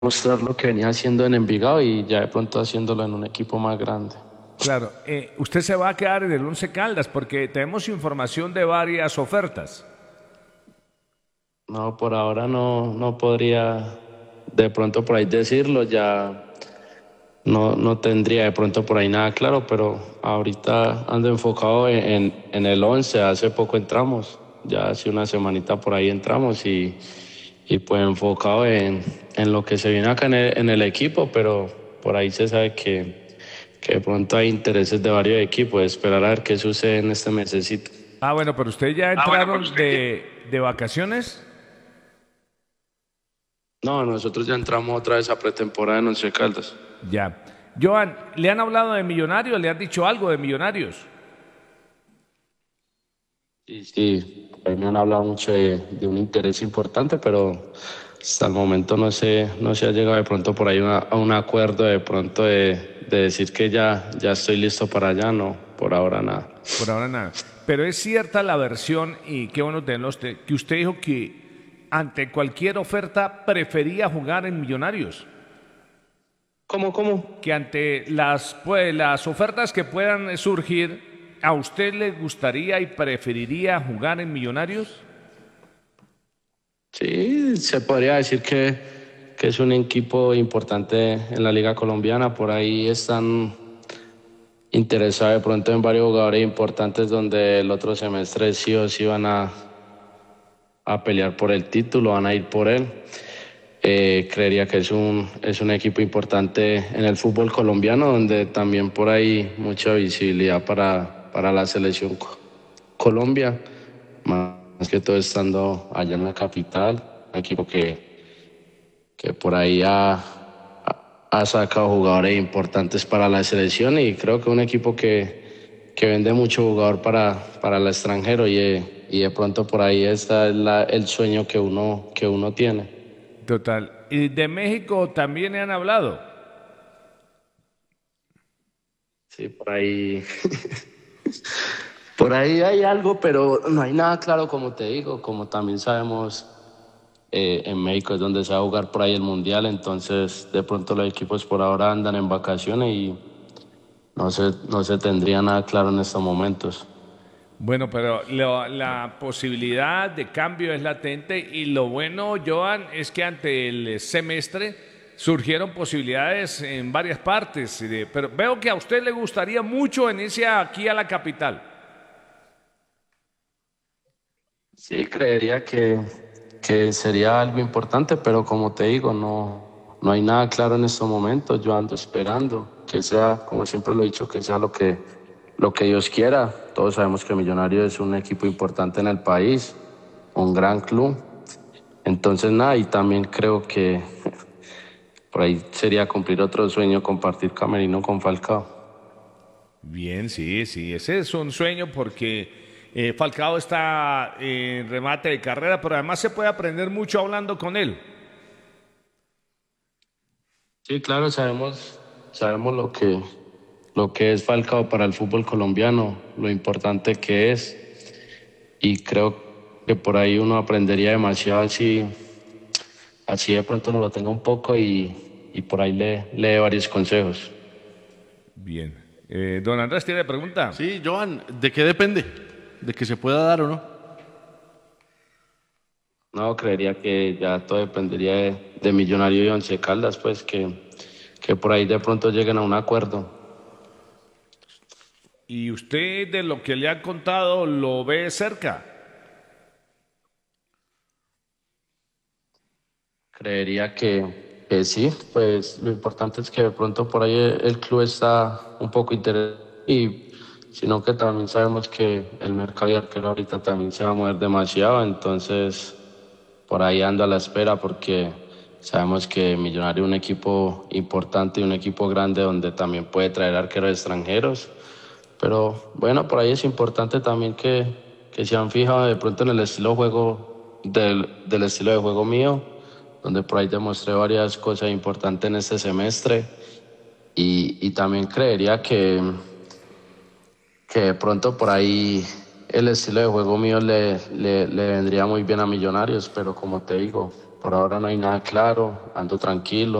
mostrar lo que venía haciendo en Envigado y ya de pronto haciéndolo en un equipo más grande. Claro, usted se va a quedar en el Once Caldas porque tenemos información de varias ofertas. No, por ahora no podría de pronto por ahí decirlo, ya no tendría de pronto por ahí nada claro, pero ahorita ando enfocado en el 11. Hace poco entramos, ya hace una semanita por ahí entramos y pues enfocado en lo que se viene acá en el equipo, pero por ahí se sabe que de pronto hay intereses de varios equipos, esperar a ver qué sucede en este mesecito. Ah, bueno, pero ustedes ya entraron de vacaciones. No, nosotros ya entramos otra vez a pretemporada en Once Caldas. Ya. Joan, ¿le han hablado de Millonarios? ¿Le han dicho algo de Millonarios? Sí, sí, ahí me han hablado mucho de un interés importante, pero hasta el momento no se ha llegado de pronto por ahí a un acuerdo de pronto de decir que ya estoy listo para allá, no, por ahora nada. Por ahora nada. Pero es cierta la versión, y qué bueno tenerlo usted, que usted dijo que ante cualquier oferta prefería jugar en Millonarios. ¿Cómo? Que ante las ofertas que puedan surgir, ¿a usted le gustaría y preferiría jugar en Millonarios? Sí, se podría decir que es un equipo importante en la Liga Colombiana, por ahí están interesados de pronto en varios jugadores importantes donde el otro semestre sí o sí van a pelear por el título, van a ir por él. Creería que es un equipo importante en el fútbol colombiano, donde también por ahí mucha visibilidad para la selección Colombia, más que todo estando allá en la capital, un equipo que por ahí ha sacado jugadores importantes para la selección y creo que un equipo que vende mucho jugador para el extranjero y de pronto por ahí está el sueño que uno tiene. Total. ¿Y de México también le han hablado? Sí, por ahí hay algo, pero no hay nada claro, como te digo, como también sabemos, en México es donde se va a jugar por ahí el Mundial, entonces de pronto los equipos por ahora andan en vacaciones y no se tendría nada claro en estos momentos. Bueno, pero la posibilidad de cambio es latente y lo bueno, Joan, es que ante el semestre surgieron posibilidades en varias partes, pero veo que a usted le gustaría mucho venirse aquí a la capital. Sí, creería que sería algo importante, pero como te digo, no hay nada claro en estos momentos. Yo ando esperando que sea, como siempre lo he dicho, que sea lo que Dios quiera. Todos sabemos que Millonarios es un equipo importante en el país, un gran club. Entonces, nada, y también creo que por ahí sería cumplir otro sueño, compartir camerino con Falcao. Bien, sí, sí, ese es un sueño porque Falcao está en remate de carrera, pero además se puede aprender mucho hablando con él. Sí, claro, sabemos lo que es Falcao para el fútbol colombiano, lo importante que es, y creo que por ahí uno aprendería demasiado así de pronto no lo tenga un poco y por ahí le dé varios consejos. Bien. Don Andrés tiene pregunta. Sí, Joan, ¿de qué depende? ¿De que se pueda dar o no? No, creería que ya todo dependería de Millonario y Once Caldas, pues que por ahí de pronto lleguen a un acuerdo. ¿Y usted de lo que le han contado lo ve cerca? Creería que sí, pues lo importante es que de pronto por ahí el club está un poco interesado y sino que también sabemos que el mercado de arquero ahorita también se va a mover demasiado, entonces por ahí ando a la espera porque sabemos que Millonario es un equipo importante y un equipo grande donde también puede traer arqueros extranjeros, pero bueno, por ahí es importante también que se han fijado de pronto en el estilo de juego del estilo de juego mío, donde por ahí demostré varias cosas importantes en este semestre y también creería que de pronto por ahí el estilo de juego mío le vendría muy bien a Millonarios, pero como te digo, por ahora no hay nada claro, ando tranquilo.